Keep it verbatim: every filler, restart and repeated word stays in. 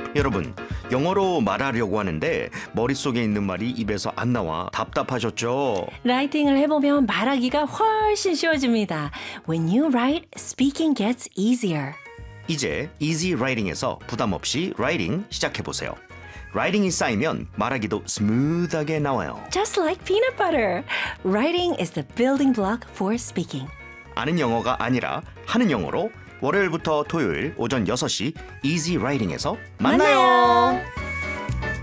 여러분, 영어로 말하려고 하는데 머릿속에 있는 말이 입에서 안 나와 답답하셨죠? 라이팅을 해보면 말하기가 훨씬 쉬워집니다. When you write, speaking gets easier. 이제 easy writing에서 부담 없이 writing 시작해보세요. writing이 쌓이면 말하기도 스무드하게 나와요. Just like peanut butter. Writing is the building block for speaking. 아는 영어가 아니라 하는 영어로 월요일부터 토요일 오전 여섯 시 easy writing에서 만나요. 만나요.